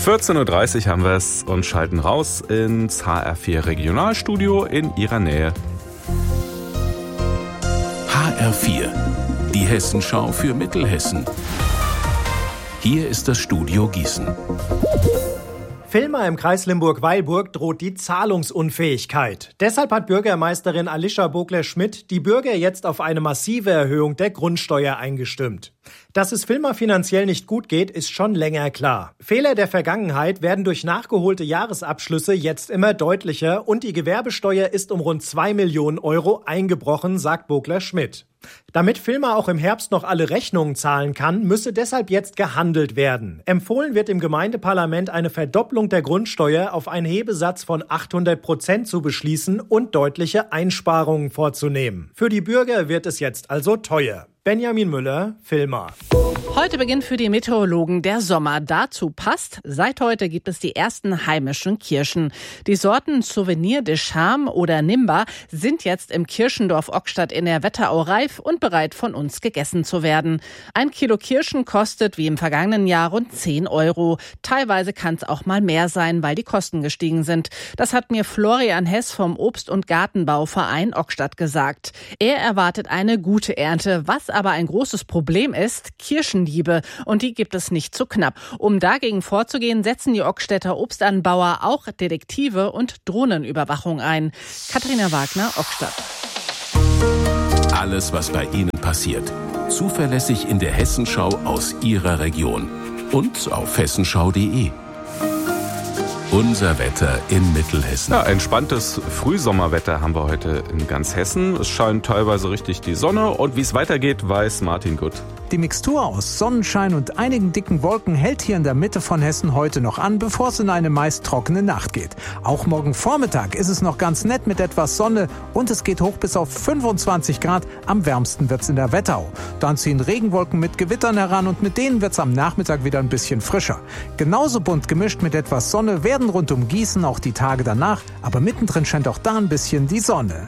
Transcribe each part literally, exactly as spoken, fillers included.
vierzehn Uhr dreißig haben wir es und schalten raus ins H R vier Regionalstudio in Ihrer Nähe. H R vier, die Hessenschau für Mittelhessen. Hier ist das Studio Gießen. Villmar im Kreis Limburg-Weilburg droht die Zahlungsunfähigkeit. Deshalb hat Bürgermeisterin Alicia Bogler-Schmidt die Bürger jetzt auf eine massive Erhöhung der Grundsteuer eingestimmt. Dass es Villmar finanziell nicht gut geht, ist schon länger klar. Fehler der Vergangenheit werden durch nachgeholte Jahresabschlüsse jetzt immer deutlicher und die Gewerbesteuer ist um rund zwei Millionen Euro eingebrochen, sagt Bogler-Schmidt. Damit Villmar auch im Herbst noch alle Rechnungen zahlen kann, müsse deshalb jetzt gehandelt werden. Empfohlen wird im Gemeindeparlament eine Verdopplung der Grundsteuer auf einen Hebesatz von achthundert Prozent zu beschließen und deutliche Einsparungen vorzunehmen. Für die Bürger wird es jetzt also teuer. Benjamin Müller, Villmar. Heute beginnt für die Meteorologen der Sommer. Dazu passt, seit heute gibt es die ersten heimischen Kirschen. Die Sorten Souvenir de Charme oder Nimba sind jetzt im Kirschendorf Ockstadt in der Wetterau reif und bereit von uns gegessen zu werden. Ein Kilo Kirschen kostet wie im vergangenen Jahr rund zehn Euro. Teilweise kann es auch mal mehr sein, weil die Kosten gestiegen sind. Das hat mir Florian Hess vom Obst- und Gartenbauverein Ockstadt gesagt. Er erwartet eine gute Ernte, was aber ein großes Problem ist, Kirschendiebe. Und die gibt es nicht zu knapp. Um dagegen vorzugehen, setzen die Ockstädter Obstanbauer auch Detektive und Drohnenüberwachung ein. Katharina Wagner, Ockstadt. Alles, was bei Ihnen passiert. Zuverlässig in der Hessenschau aus Ihrer Region. Und auf hessenschau punkt de. Unser Wetter in Mittelhessen. Ja, entspanntes Frühsommerwetter haben wir heute in ganz Hessen. Es scheint teilweise richtig die Sonne und wie es weitergeht, weiß Martin Gutt. Die Mixtur aus Sonnenschein und einigen dicken Wolken hält hier in der Mitte von Hessen heute noch an, bevor es in eine meist trockene Nacht geht. Auch morgen Vormittag ist es noch ganz nett mit etwas Sonne und es geht hoch bis auf fünfundzwanzig Grad. Am wärmsten wird's in der Wetterau. Dann ziehen Regenwolken mit Gewittern heran und mit denen wird's am Nachmittag wieder ein bisschen frischer. Genauso bunt gemischt mit etwas Sonne werden rund um Gießen auch die Tage danach, aber mittendrin scheint auch da ein bisschen die Sonne.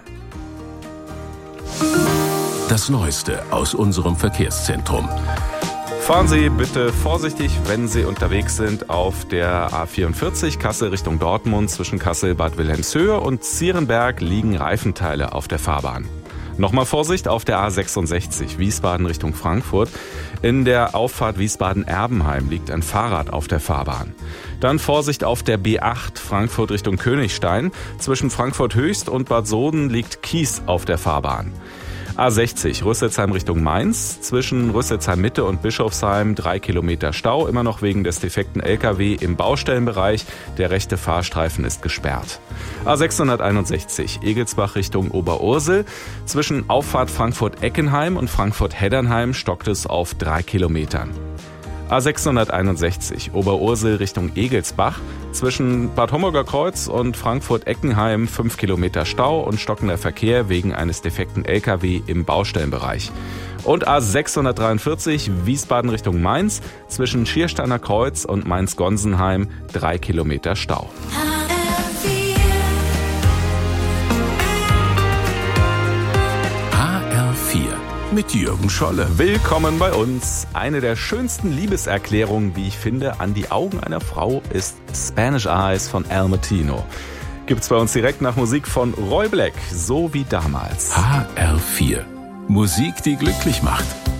Das Neueste aus unserem Verkehrszentrum. Fahren Sie bitte vorsichtig, wenn Sie unterwegs sind auf der A vierundvierzig Kassel Richtung Dortmund. Zwischen Kassel, Bad Wilhelmshöhe und Zierenberg liegen Reifenteile auf der Fahrbahn. Nochmal Vorsicht auf der A sechsundsechzig Wiesbaden Richtung Frankfurt. In der Auffahrt Wiesbaden-Erbenheim liegt ein Fahrrad auf der Fahrbahn. Dann Vorsicht auf der B acht Frankfurt Richtung Königstein. Zwischen Frankfurt Höchst und Bad Soden liegt Kies auf der Fahrbahn. A sechzig Rüsselsheim Richtung Mainz. Zwischen Rüsselsheim Mitte und Bischofsheim drei Kilometer Stau. Immer noch wegen des defekten L K W im Baustellenbereich. Der rechte Fahrstreifen ist gesperrt. A sechshunderteinundsechzig Egelsbach Richtung Oberursel. Zwischen Auffahrt Frankfurt-Eckenheim und Frankfurt-Heddernheim stockt es auf drei Kilometern. A sechshunderteinundsechzig Oberursel Richtung Egelsbach. Zwischen Bad Homburger Kreuz und Frankfurt-Eckenheim fünf Kilometer Stau und stockender Verkehr wegen eines defekten L K W im Baustellenbereich. Und A sechshundertdreiundvierzig Wiesbaden Richtung Mainz. Zwischen Schiersteiner Kreuz und Mainz-Gonsenheim drei Kilometer Stau. H R vier mit Jürgen Scholle. Willkommen bei uns. Eine der schönsten Liebeserklärungen, wie ich finde, an die Augen einer Frau ist Spanish Eyes von Al Martino. Gibt's bei uns direkt nach Musik von Roy Black, so wie damals. H R vier. Musik, die glücklich macht.